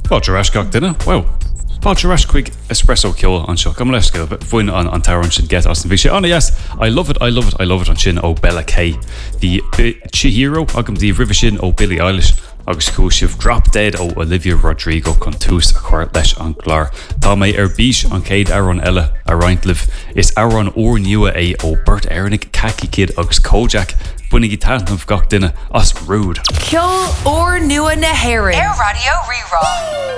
Fáilte ras gach duine? Wow. Fáilte ras chuig espresso ceol an seo. Come leis go bhain an tarann sin get as an bhí sé. Oh, yes, I love it an sin ó Bella K. The Chihiro agam the river sin ó Billie Eilish agus cúisih Drop Dead ó Olivia Rodrigo chun tús a chuir leis an glár. Tá mé bís an céad aran eile a rointlih is aran ór nua é ó Bert Ernig, Khaki Kid agus Kojak. Bunig í tanmh gach duine as rude. Ceol ór nua na haireann. Air Radio Rerá.